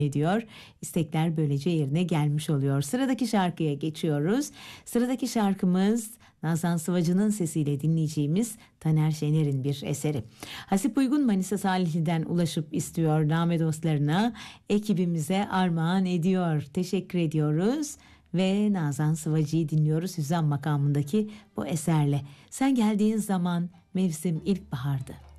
ediyor. İstekler böylece yerine gelmiş oluyor. Sıradaki şarkıya geçiyoruz. Sıradaki şarkımız Nazan Sıvacı'nın sesiyle dinleyeceğimiz Taner Şener'in bir eseri. Hasip Uygun Manisa Salihli'den ulaşıp istiyor, name dostlarına, ekibimize armağan ediyor. Teşekkür ediyoruz ve Nazan Sıvacı'yı dinliyoruz Hüzzam makamındaki bu eserle. Sen geldiğin zaman mevsim ilkbahardı.